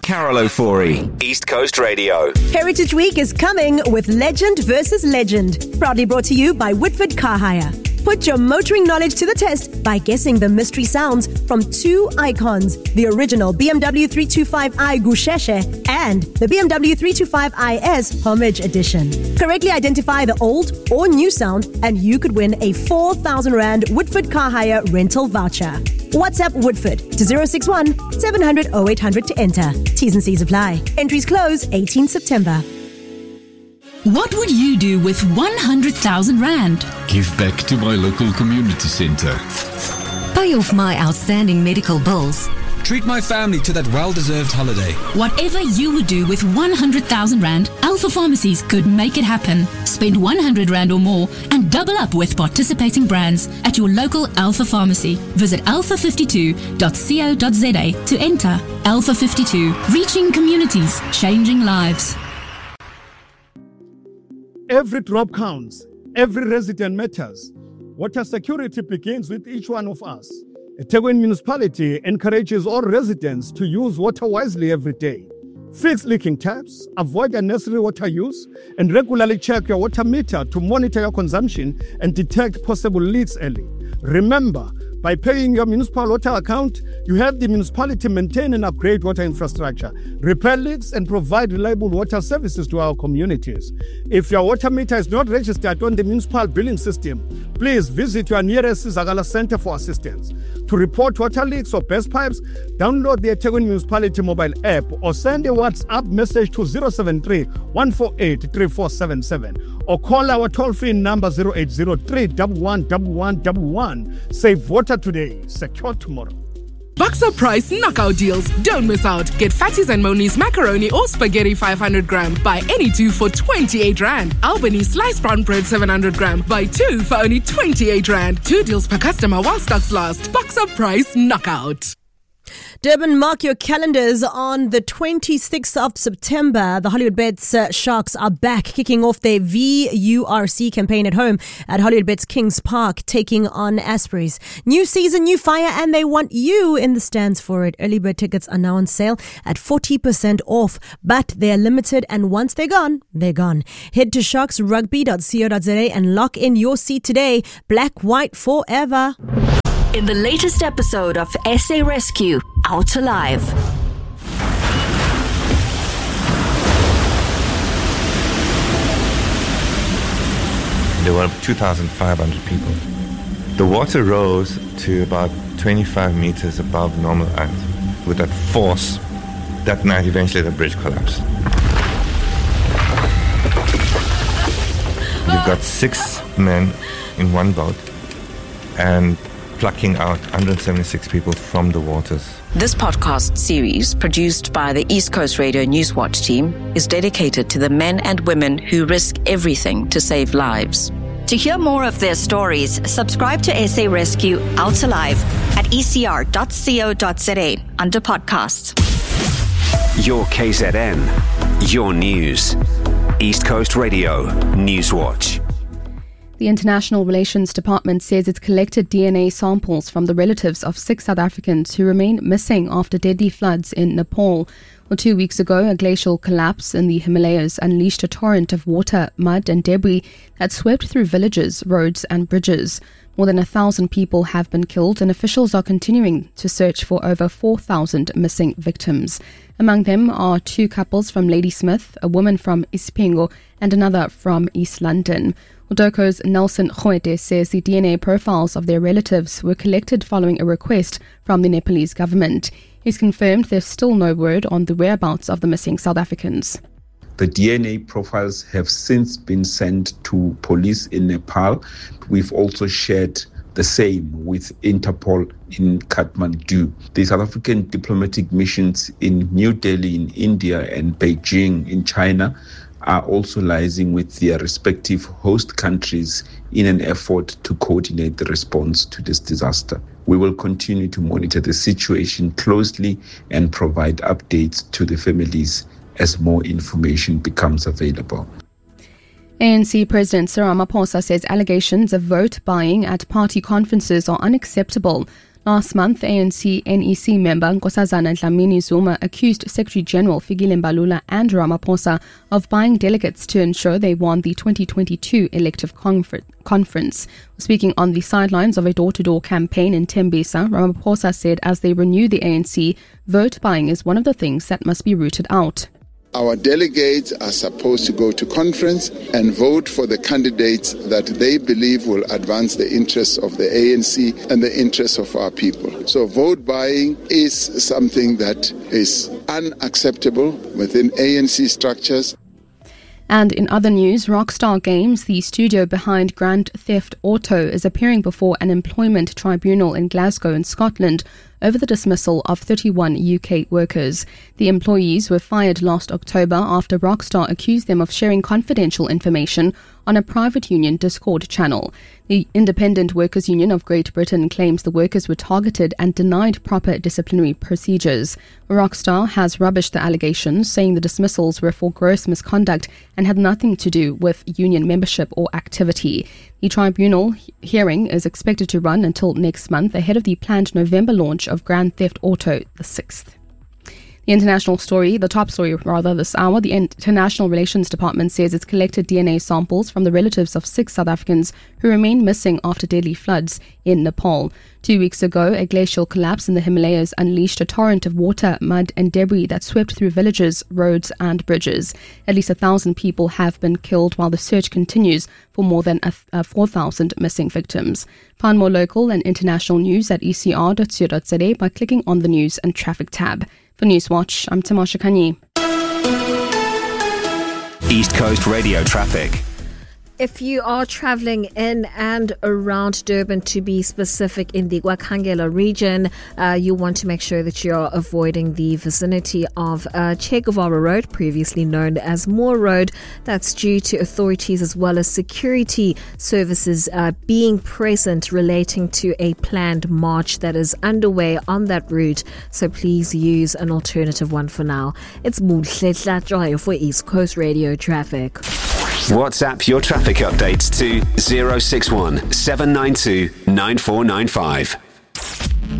Carol O'Forey, East Coast Radio. Heritage Week is coming with Legend versus Legend. Proudly brought to you by Woodford Car Hire. Put your motoring knowledge to the test by guessing the mystery sounds from two icons, the original BMW 325i Gusheshe and the BMW 325iS Homage Edition. Correctly identify the old or new sound and you could win a 4,000 Rand Woodford Car Hire rental voucher. WhatsApp Woodford to 061 700 0800 to enter. T's and C's apply. Entries close 18 September. What would you do with 100,000 Rand? Give back to my local community centre. Pay off my outstanding medical bills. Treat my family to that well-deserved holiday. Whatever you would do with 100,000 Rand, Alpha Pharmacies could make it happen. Spend 100 Rand or more and double up with participating brands at your local Alpha Pharmacy. Visit alpha52.co.za to enter. Alpha 52, reaching communities, changing lives. Every drop counts. Every resident matters. Water security begins with each one of us. eThekwini Municipality encourages all residents to use water wisely every day. Fix leaking taps, avoid unnecessary water use, and regularly check your water meter to monitor your consumption and detect possible leaks early. Remember, by paying your municipal water account, you help the municipality maintain and upgrade water infrastructure, repair leaks, and provide reliable water services to our communities. If your water meter is not registered on the municipal billing system, please visit your nearest Zagala Center for assistance. To report water leaks or burst pipes, download the eThekwini Municipality mobile app or send a WhatsApp message to 073 148 3477 or call our toll-free number 0803 111111. Save water today, secure tomorrow. Boxer Price knockout deals. Don't miss out. Get Fatties and Moni's macaroni or spaghetti 500 gram. Buy any two for 28 Rand. Albany sliced brown bread 700 gram. Buy two for only 28 Rand. 2 deals per customer while stocks last. Boxer Price knockout. Durban, mark your calendars on the 26th of September. The Hollywood Bets Sharks are back, kicking off their VURC campaign at home at Hollywood Bets Kings Park, taking on Aspreys. New season, new fire, and they want you in the stands for it. Early bird tickets are now on sale at 40% off, but they're limited, and once they're gone, they're gone. Head to sharksrugby.co.za and lock in your seat today. Black, white, forever. In the latest episode of SA Rescue, Out Alive. There were 2,500 people. The water rose to about 25 meters above normal height. With that force, that night eventually the bridge collapsed. You've got 6 men in one boat and plucking out 176 people from the waters. This podcast series, produced by the East Coast Radio Newswatch team, is dedicated to the men and women who risk everything to save lives. To hear more of their stories, subscribe to SA Rescue Out Alive at ecr.co.za under podcasts. Your KZN, your news. East Coast Radio Newswatch. The International Relations Department says it's collected DNA samples from the relatives of 6 South Africans who remain missing after deadly floods in Nepal. Well, 2 weeks ago, a glacial collapse in the Himalayas unleashed a torrent of water, mud and debris that swept through villages, roads and bridges. More than 1,000 people have been killed, and officials are continuing to search for over 4,000 missing victims. Among them are 2 couples from Ladysmith, a woman from Isipingo and another from East London. Udoko's Nelson Khoete says the DNA profiles of their relatives were collected following a request from the Nepalese government. He's confirmed there's still no word on the whereabouts of the missing South Africans. The DNA profiles have since been sent to police in Nepal. We've also shared the same with Interpol in Kathmandu. The South African diplomatic missions in New Delhi in India and Beijing in China are also liaising with their respective host countries in an effort to coordinate the response to this disaster. We will continue to monitor the situation closely and provide updates to the families as more information becomes available. ANC President Cyril Ramaphosa says allegations of vote buying at party conferences are unacceptable. Last month, ANC NEC member Nkosazana Dlamini Zuma accused Secretary General Fikile Mbalula and Ramaphosa of buying delegates to ensure they won the 2022 elective conference. Speaking on the sidelines of a door-to-door campaign in Tembisa, Ramaphosa said as they renew the ANC, vote buying is one of the things that must be rooted out. Our delegates are supposed to go to conference and vote for the candidates that they believe will advance the interests of the ANC and the interests of our people. So vote buying is something that is unacceptable within ANC structures. And in other news, Rockstar Games, the studio behind Grand Theft Auto, is appearing before an employment tribunal in Glasgow in Scotland over the dismissal of 31 UK workers. The employees were fired last October after Rockstar accused them of sharing confidential information on a private union Discord channel. The Independent Workers' Union of Great Britain claims the workers were targeted and denied proper disciplinary procedures. Rockstar has rubbished the allegations, saying the dismissals were for gross misconduct and had nothing to do with union membership or activity. The tribunal hearing is expected to run until next month ahead of the planned November launch of Grand Theft Auto the 6th. The top story this hour, the International Relations Department says it's collected DNA samples from the relatives of 6 South Africans who remain missing after deadly floods in Nepal. 2 weeks ago, a glacial collapse in the Himalayas unleashed a torrent of water, mud and debris that swept through villages, roads and bridges. At least 1,000 people have been killed while the search continues for more than 4,000 missing victims. Find more local and international news at ecr.co.za by clicking on the News and Traffic tab. For Newswatch, I'm Tamasha Kanyi. East Coast Radio traffic. If you are travelling in and around Durban, to be specific, in the Wakangela region, you want to make sure that you're avoiding the vicinity of Che Guevara Road, previously known as Moore Road. That's due to authorities as well as security services being present relating to a planned march that is underway on that route. So please use an alternative one for now. It's Muhle Joy for East Coast Radio traffic. WhatsApp your traffic updates to 061 792 9495.